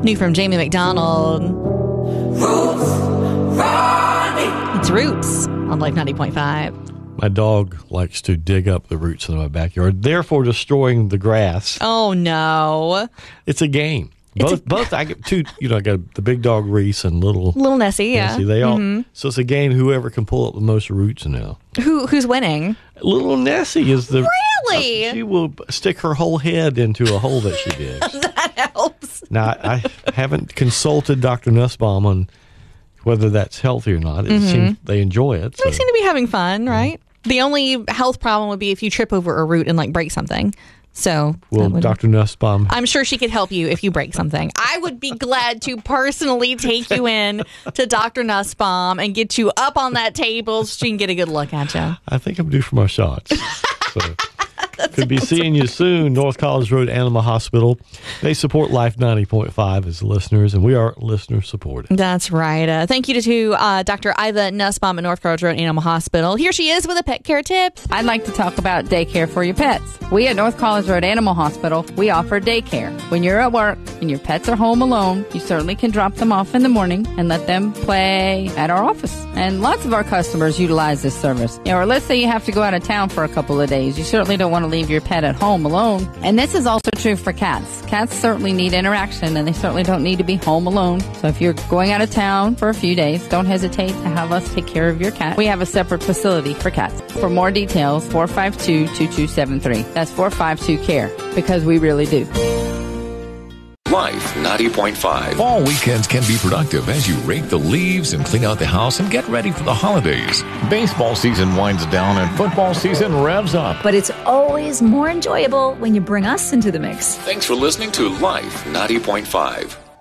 New from Jamie McDonald. Roots, Ronnie. It's Roots on Life 90.5. My dog likes to dig up the roots in my backyard, therefore destroying the grass. Oh, no. It's a game. Both. I get two. I got the big dog Reese and little Nessie. Yeah. Nessie. They all. So it's a game. Whoever can pull up the most roots now. Who's winning? Little Nessie is the. Really? She will stick her whole head into a hole that she digs. That helps. Now I haven't consulted Dr. Nussbaum on whether that's healthy or not. It seems they enjoy it. They seem to be having fun, right? The only health problem would be if you trip over a root and break something. So, well, Dr. Nussbaum, I'm sure she could help you if you break something. I would be glad to personally take you in to Dr. Nussbaum and get you up on that table so she can get a good look at you. I think I'm due for my shots. So. Could be seeing you soon. North College Road Animal Hospital. They support Life 90.5 as listeners, and we are listener supported. That's right. Thank you to Dr. Iva Nussbaum at North College Road Animal Hospital. Here she is with a pet care tip. I'd like to talk about daycare for your pets. We at North College Road Animal Hospital, we offer daycare. When you're at work and your pets are home alone, you certainly can drop them off in the morning and let them play at our office. And lots of our customers utilize this service. Or let's say you have to go out of town for a couple of days. You certainly don't want to leave your pet at home alone. And this is also true for cats. Cats certainly need interaction, and they certainly don't need to be home alone. So if you're going out of town for a few days, don't hesitate to have us take care of your cat. We have a separate facility for cats. For more details, 452-2273. That's 452-CARE, because we really do. Life 90.5. Fall weekends can be productive as you rake the leaves and clean out the house and get ready for the holidays. Baseball season winds down and football season revs up. But it's always more enjoyable when you bring us into the mix. Thanks for listening to Life 90.5.